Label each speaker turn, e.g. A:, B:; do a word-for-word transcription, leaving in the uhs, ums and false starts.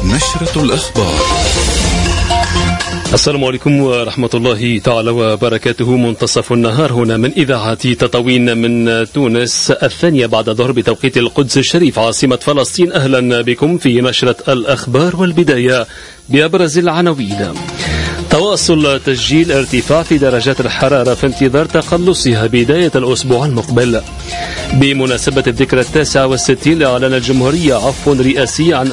A: نشرة الأخبار.
B: السلام عليكم ورحمة الله تعالى وبركاته. منتصف النهار هنا من إذاعة تطاوين من تونس الثانية بعد ضرب توقيت القدس الشريف عاصمة فلسطين. أهلا بكم في نشرة الأخبار، والبداية بأبرز العناوين. تواصل تسجيل ارتفاع في درجات الحرارة في انتظار تقلصها بداية الأسبوع المقبل. بمناسبة الذكرى التاسعة والستين لإعلان الجمهورية عفو رئاسي عن